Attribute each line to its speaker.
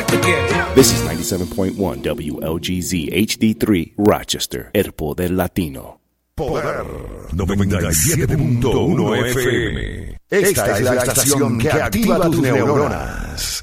Speaker 1: This is 97.1 WLGZ HD3 Rochester, el poder latino.
Speaker 2: Poder 97.1 FM. Esta es la estación que activa tus neuronas.